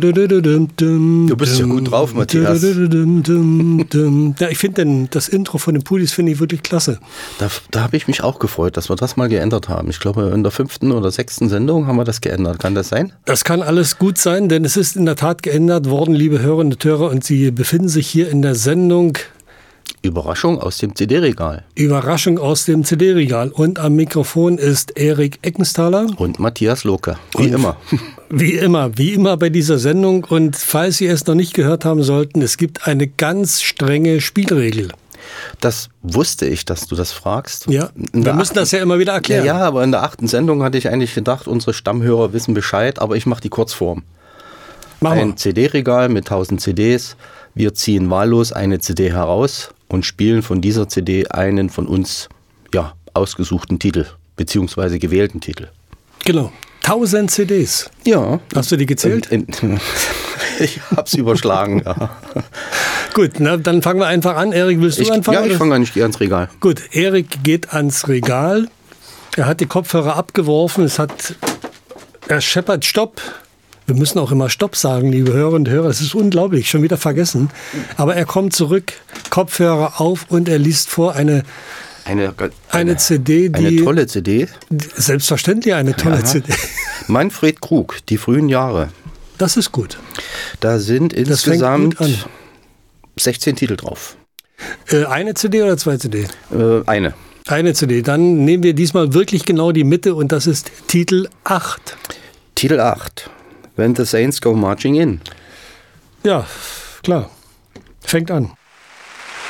Du bist ja gut drauf, Matthias. Ja, ich finde das Intro von den Pudis finde ich wirklich klasse. Da habe ich mich auch gefreut, dass wir das mal geändert haben. Ich glaube, in der 5. oder 6. Sendung haben wir das geändert. Kann das sein? Das kann alles gut sein, denn es ist in der Tat geändert worden, liebe Hörerinnen und Hörer, und Sie befinden sich hier in der Sendung Überraschung aus dem CD-Regal. Überraschung aus dem CD-Regal. Und am Mikrofon ist Erik Eckenthaler. Und Matthias Lohke, wie immer. Wie immer bei dieser Sendung. Und falls Sie es noch nicht gehört haben sollten, es gibt eine ganz strenge Spielregel. Das wusste ich, dass du das fragst. Ja, wir müssen das ja immer wieder erklären. Ja, aber in der 8. Sendung hatte ich eigentlich gedacht, unsere Stammhörer wissen Bescheid, aber ich mache die Kurzform. Ein CD-Regal mit 1000 CDs. Wir ziehen wahllos eine CD heraus und spielen von dieser CD einen von uns ausgesuchten Titel, beziehungsweise gewählten Titel. Genau. 1000 CDs. Ja. Hast du die gezählt? Ich hab's überschlagen, ja. Gut, dann fangen wir einfach an. Erik, willst du anfangen? Ja, ich fange an, ich gehe ans Regal. Gut, Erik geht ans Regal. Er hat die Kopfhörer abgeworfen. Er scheppert Stopp. Wir müssen auch immer Stopp sagen, liebe Hörerinnen und Hörer. Das ist unglaublich, schon wieder vergessen. Aber er kommt zurück, Kopfhörer auf und er liest vor eine CD, eine tolle CD. Selbstverständlich eine tolle CD. Manfred Krug, die frühen Jahre. Das ist gut. Da sind insgesamt 16 Titel drauf. Eine CD oder 2 CD? Eine. Eine CD. Dann nehmen wir diesmal wirklich genau die Mitte und das ist Titel 8. Titel 8. When the Saints Go Marching In. Ja, klar. Fängt an.